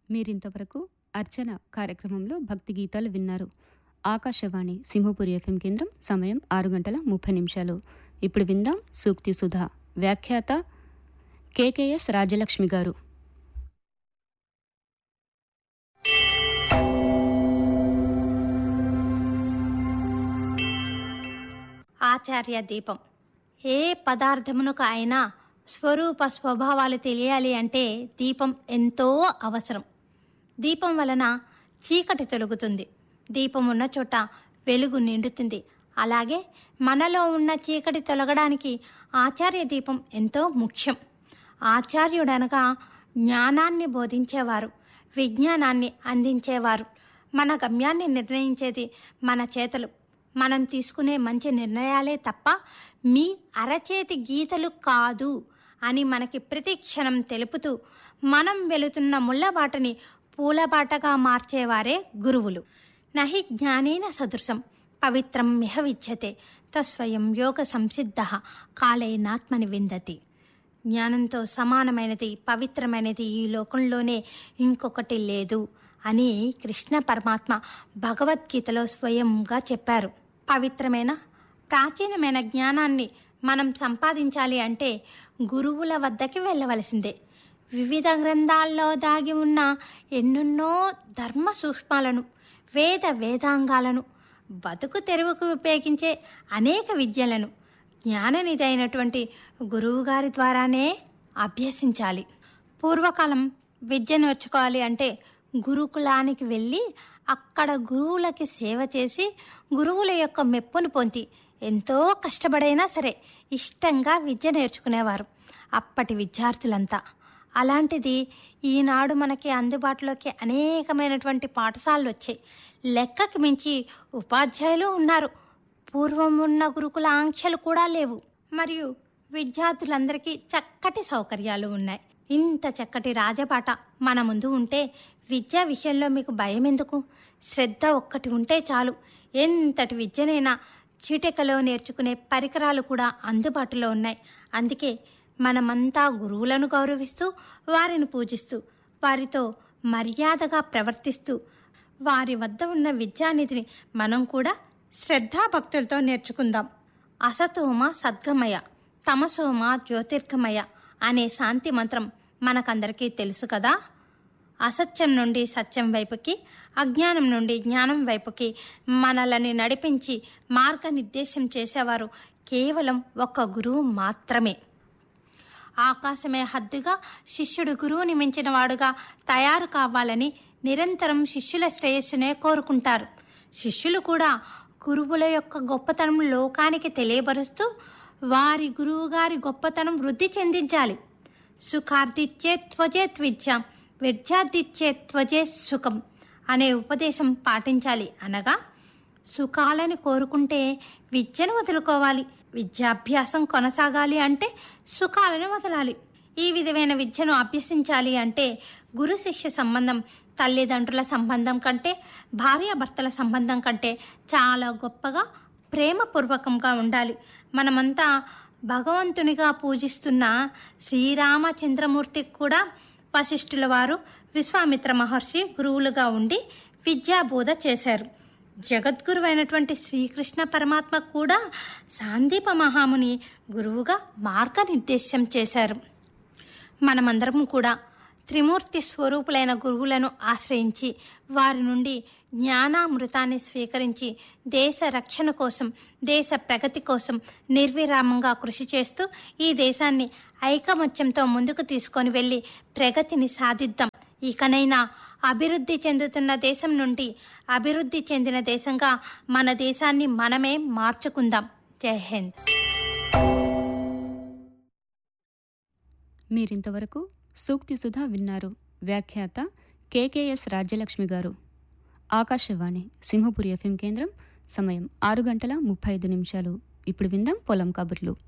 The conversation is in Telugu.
మీరింతవరకు అర్చన కార్యక్రమంలో భక్తి గీతాలు విన్నారు. ఆకాశవాణి సింహపురి ఎఫ్ఎం కేంద్రం. సమయం 6:30. ఇప్పుడు విందాం సూక్తి సుధా. వ్యాఖ్యాత కేకేఎస్ రాజలక్ష్మి గారు. ఆచార్య దీపం. ఏ పదార్థమునకు అయినా స్వరూప స్వభావాలు తెలియాలి అంటే దీపం ఎంతో అవసరం. దీపం వలన చీకటి తొలగుతుంది. దీపం ఉన్న చోట వెలుగు నిండుతుంది. అలాగే మనలో ఉన్న చీకటి తొలగడానికి ఆచార్య దీపం ఎంతో ముఖ్యం. ఆచార్యుడనగా జ్ఞానాన్ని బోధించేవారు, విజ్ఞానాన్ని అందించేవారు. మన గమ్యాన్ని నిర్ణయించేది మన చేతలు. మనం తీసుకునే మంచి నిర్ణయాలే తప్ప మీ అరచేతి గీతలు కాదు అని మనకి ప్రతి క్షణం తెలుపుతూ మనం వెళుతున్న ముళ్ళబాటని పూలబాటగా మార్చేవారే గురువులు. నహి జ్ఞానేన సదృశం పవిత్రం మిహ విద్యతే తస్వయం యోగ సంసిద్ధ కాలేనాత్మని విందతి. జ్ఞానంతో సమానమైనది, పవిత్రమైనది ఈ లోకంలోనే ఇంకొకటి లేదు అని కృష్ణ పరమాత్మ భగవద్గీతలో స్వయంగా చెప్పారు. పవిత్రమైన ప్రాచీనమైన జ్ఞానాన్ని మనం సంపాదించాలి అంటే గురువుల వద్దకి వెళ్ళవలసిందే. వివిధ గ్రంథాల్లో దాగి ఉన్న ఎన్నెన్నో ధర్మ సూక్ష్మాలను, వేదాంగాలను, బతుకు తెరువుకు ఉపయోగించే అనేక విద్యలను జ్ఞాననిధి అయినటువంటి గురువుగారి ద్వారానే అభ్యసించాలి. పూర్వకాలం విద్య నేర్చుకోవాలి అంటే గురుకులానికి వెళ్ళి అక్కడ గురువులకి సేవ చేసి గురువుల యొక్క మెప్పును పొంది ఎంతో కష్టపడైనా సరే ఇష్టంగా విద్య నేర్చుకునేవారు అప్పటి విద్యార్థులంతా. అలాంటిది ఈనాడు మనకి అందుబాటులోకి అనేకమైనటువంటి పాఠశాలలు వచ్చాయి. లెక్కకి మించి ఉపాధ్యాయులు ఉన్నారు. పూర్వం ఉన్న గురుకుల ఆంక్షలు కూడా లేవు. మరియు విద్యార్థులందరికీ చక్కటి సౌకర్యాలు ఉన్నాయి. ఇంత చక్కటి రాజపాట మన ముందు ఉంటే విద్యా విషయంలో మీకు భయం ఎందుకు? శ్రద్ధ ఒక్కటి ఉంటే చాలు. ఎంతటి విద్యనైనా చిటికలో నేర్చుకునే పరికరాలు కూడా అందుబాటులో ఉన్నాయి. అందుకే మనమంతా గురువులను గౌరవిస్తూ, వారిని పూజిస్తూ, వారితో మర్యాదగా ప్రవర్తిస్తూ, వారి వద్ద ఉన్న విద్యానిధిని మనం కూడా శ్రద్ధాభక్తులతో నేర్చుకుందాం. అసతోమ సద్గమయ, తమసోమ జ్యోతిర్గమయ అనే శాంతి మంత్రం మనకందరికీ తెలుసు కదా. అసత్యం నుండి సత్యం వైపుకి, అజ్ఞానం నుండి జ్ఞానం వైపుకి మనల్ని నడిపించి మార్గనిర్దేశం చేసేవారు కేవలం ఒక్క గురువు మాత్రమే. ఆకాశమే హద్దుగా శిష్యుడు గురువుని మించిన వాడుగా తయారు కావాలని నిరంతరం శిష్యుల శ్రేయస్సునే కోరుకుంటారు. శిష్యులు కూడా గురువుల యొక్క గొప్పతనం లోకానికి తెలియబరుస్తూ వారి గురువుగారి గొప్పతనం వృద్ధి చెందించాలి. సుఖార్థిచ్చే త్వజేత్ విద్య, విద్యార్థిచ్చే త్వజే సుఖం అనే ఉపదేశం పాటించాలి. అనగా సుఖాలను కోరుకుంటే విద్యను వదులుకోవాలి. విద్యాభ్యాసం కొనసాగాలి అంటే సుఖాలను వదలాలి. ఈ విధమైన విద్యను అభ్యసించాలి అంటే గురు శిష్య సంబంధం తల్లిదండ్రుల సంబంధం కంటే, భార్యాభర్తల సంబంధం కంటే చాలా గొప్పగా ప్రేమపూర్వకంగా ఉండాలి. మనమంతా భగవంతునిగా పూజిస్తున్న శ్రీరామచంద్రమూర్తికి కూడా వశిష్ఠుల వారు, విశ్వామిత్ర మహర్షి గురువులుగా ఉండి విద్యాబోధ చేశారు. జగద్గురువైనటువంటి శ్రీకృష్ణ పరమాత్మ కూడా సాందీప మహాముని గురువుగా మార్గనిర్దేశం చేశారు. మనమందరం కూడా త్రిమూర్తి స్వరూపులైన గురువులను ఆశ్రయించి వారి నుండి జ్ఞానామృతాన్ని స్వీకరించి దేశ రక్షణ కోసం, దేశ ప్రగతి కోసం నిర్విరామంగా కృషి చేస్తూ ఈ దేశాన్ని ఐకమత్యంతో ముందుకు తీసుకొని వెళ్ళి ప్రగతిని సాధిద్దాం. ఇకనైనా అభివృద్ధి చెందుతున్న దేశం నుండి అభివృద్ధి చెందిన దేశంగా మన దేశాన్ని మనమే మార్చుకుందాం. జై హింద్. మీరింతవరకు సూక్తి సుధా విన్నారు. వ్యాఖ్యాత కేకేఎస్ రాజ్యలక్ష్మి గారు. ఆకాశవాణి సింహపురి ఎఫ్ఎం కేంద్రం. సమయం 6:35. ఇప్పుడు విందాం పొలం కబుర్లు.